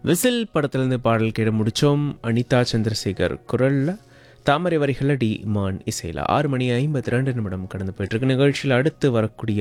Whistle படத்திலிருந்து பாடல் கேட்டு முடித்தோம். அனிதா சந்திரசேகர் குரலில், தாமரை வரிகளில் டி இமான் இசையில். 6 மணி 52 நிமிடம் கடந்து போயிட்டுருக்கு. நிகழ்ச்சியில் அடுத்து வரக்கூடிய